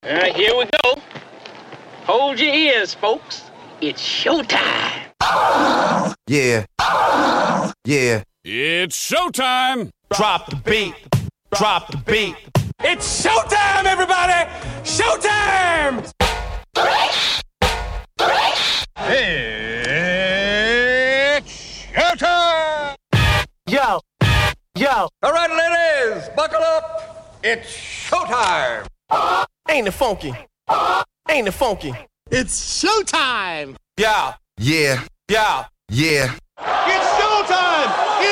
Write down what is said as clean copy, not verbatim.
Here we go. Hold your ears, folks. It's showtime. Yeah. Yeah. It's showtime. Drop the beat. Drop the beat. It's showtime, everybody! Showtime! It's showtime. Yo. All right, ladies, buckle up. It's showtime. Ain't it funky? Ain't it funky? It's showtime. Yeah. Yeah. Yeah. Yeah. It's showtime.